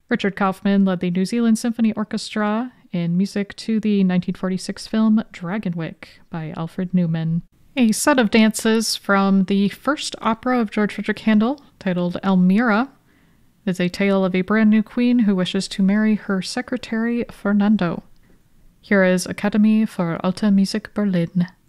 Richard Kaufman led the New Zealand Symphony Orchestra in music to the 1946 film Dragonwyck by Alfred Newman. A set of dances from the first opera of George Frederick Handel, titled Elmira, is a tale of a brand new queen who wishes to marry her secretary Fernando. Here is Academy für Alte Musik Berlin.